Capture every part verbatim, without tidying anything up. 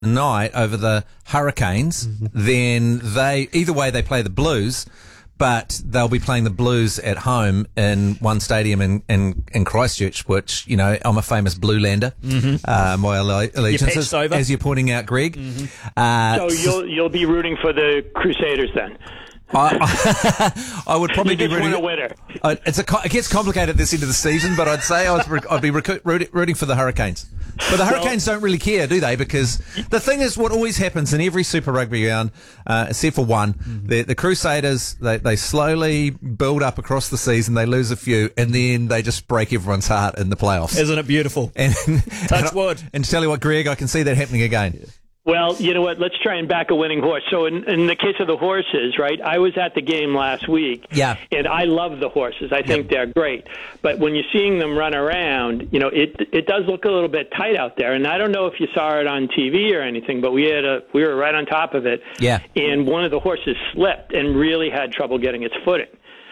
night over the Hurricanes, mm-hmm. then they either way they play the Blues. But they'll be playing the Blues at home in one stadium in, in, in Christchurch, which, you know, I'm a famous Bluelander. Mm-hmm. Uh, my allegiances, as you're pointing out, Greg. Mm-hmm. Uh, so you'll you'll be rooting for the Crusaders then? I, I, I would probably you be just rooting. Want a winner. Uh, it's a, it gets complicated at this end of the season, but I'd say I was, I'd be rooting, rooting for the Hurricanes. But the Hurricanes well, don't really care, do they? Because the thing is, what always happens in every Super Rugby round, uh, except for one, mm-hmm. the, the Crusaders, they, they slowly build up across the season, they lose a few, and then they just break everyone's heart in the playoffs. Isn't it beautiful? And, Touch and, wood. And to tell you what, Greg, I can see that happening again. Well, you know what? Let's try and back a winning horse. So in, in the case of the horses, right, I was at the game last week, yeah. and I love the horses. I think yeah. they're great. But when you're seeing them run around, you know, it it does look a little bit tight out there. And I don't know if you saw it on T V or anything, but we had a we were right on top of it. Yeah. And one of the horses slipped and really had trouble getting its footing.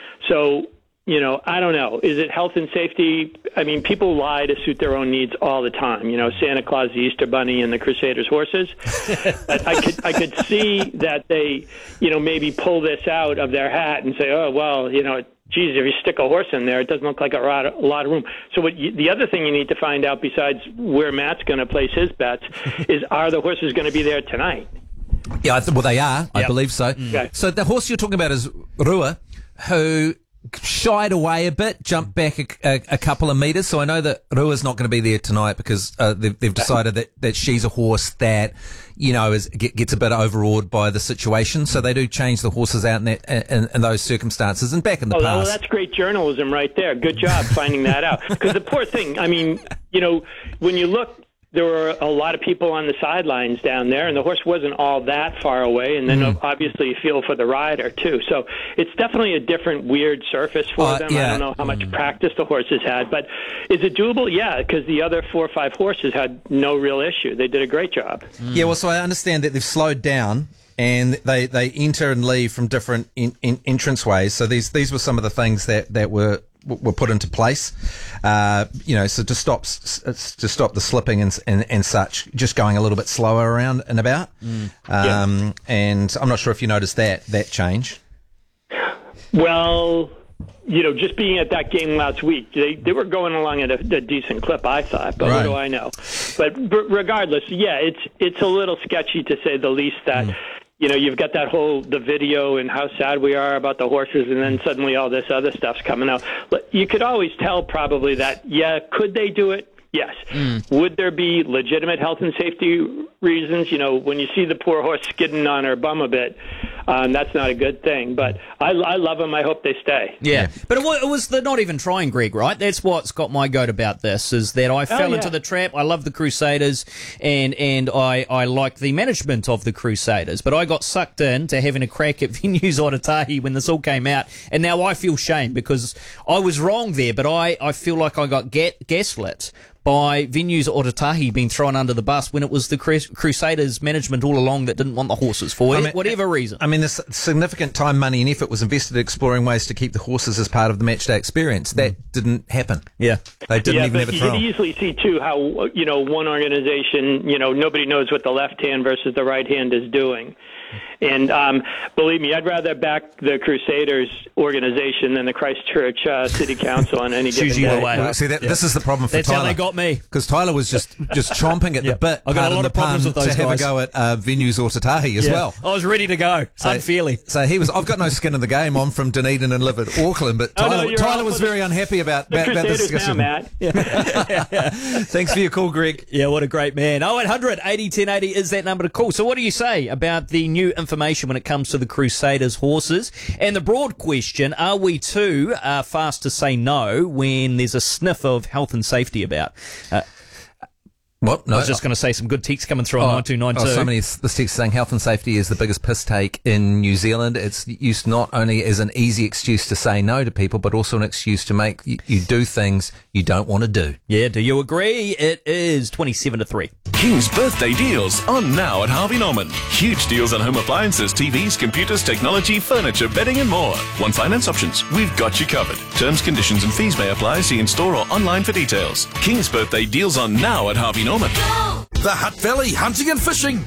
So, you know, I don't know. Is it health and safety? I mean, people lie to suit their own needs all the time. You know, Santa Claus, the Easter Bunny, and the Crusaders horses. But I could I could see that they, you know, maybe pull this out of their hat and say, oh, well, you know, geez, if you stick a horse in there, it doesn't look like a lot of, a lot of room. So what you, the other thing you need to find out, besides where Matt's going to place his bets, is are the horses going to be there tonight? Yeah, I th- well, they are. Yep. I believe so. Okay. So the horse you're talking about is Rua, who shied away a bit, jumped back a, a, a couple of metres. So I know that Rua's not going to be there tonight because uh, they've, they've decided that, that she's a horse that, you know, is, gets a bit overawed by the situation. So they do change the horses out in, that, in, in those circumstances. And back in the oh, past. Well, that's great journalism right there. Good job finding that out. Because the poor thing, I mean, you know, when you look, there were a lot of people on the sidelines down there, and the horse wasn't all that far away. And then mm. obviously you feel for the rider, too. So it's definitely a different, weird surface for uh, them. Yeah. I don't know how much mm. practice the horses had. But is it doable? Yeah, because the other four or five horses had no real issue. They did a great job. Mm. Yeah, well, so I understand that they've slowed down. And they, they enter and leave from different in, in entrance ways. So these these were some of the things that, that were were put into place. Uh, you know, so to stop to stop the slipping and, and and such, just going a little bit slower around and about. Mm. Um, yeah. And I'm not sure if you noticed that that change. Well, you know, just being at that game last week, they, they were going along at a, a decent clip, I thought. But right. What do I know? But b- regardless, yeah, it's it's a little sketchy to say the least that. Mm. You know, you've got that whole, the video and how sad we are about the horses, and then suddenly all this other stuff's coming out. But you could always tell probably that, yeah, could they do it? Yes. Mm. Would there be legitimate health and safety reasons? You know, when you see the poor horse skidding on her bum a bit, um, that's not a good thing. But I, I love them. I hope they stay. Yeah. But it was, it was the not even trying, Greg, right? That's what's got my goat about this, is that I fell oh, yeah. into the trap. I love the Crusaders, and, and I, I like the management of the Crusaders. But I got sucked in to having a crack at Venues Otautahi when this all came out. And now I feel shame because I was wrong there, but I, I feel like I got ga- gaslit by Venues Otautahi being thrown under the bus when it was the Crusaders management all along that didn't want the horses for I mean, whatever reason. I mean, this significant time, money and effort was invested exploring ways to keep the horses as part of the matchday experience. That mm. didn't happen. Yeah. They didn't yeah, even but have a you throw. can easily see, too, how, you know, one organization, you know, nobody knows what the left hand versus the right hand is doing. And um, believe me, I'd rather back the Crusaders organization than the Christchurch uh, City Council on any given day. Well, see, that, yeah. this is the problem for That's Tyler. That's how they got me. Because Tyler was just, just chomping at yeah. the bit. I got a lot of problems with those to have guys. a go at uh, Venues Otautahi as yeah. well. I was ready to go, so, unfairly. So he was. I've got no skin in the game. I'm from Dunedin and live at Auckland, but Tyler, oh, no, Tyler was very unhappy about, the about, about this discussion. Now, Matt. Yeah. yeah. Thanks for your call, Greg. Yeah, what a great man. oh eight hundred eighty ten eighty is that number to call. So what do you say about the new information when it comes to the Crusaders horses? And the broad question, are we too uh, fast to say no when there's a sniff of health and safety about? Uh, What? No, I was just going to say some good texts coming through on oh, nine two nine two. Oh, so many, this text is saying health and safety is the biggest piss take in New Zealand. It's used not only as an easy excuse to say no to people, but also an excuse to make you, you do things you don't want to do. Yeah, do you agree? It is twenty-seven to three. King's birthday deals on now at Harvey Norman. Huge deals on home appliances, T Vs, computers, technology, furniture, bedding and more. One finance options. We've got you covered. Terms, conditions and fees may apply. See in store or online for details. King's birthday deals on now at Harvey Norman. Go! The Hutt Valley Hunting and Fishing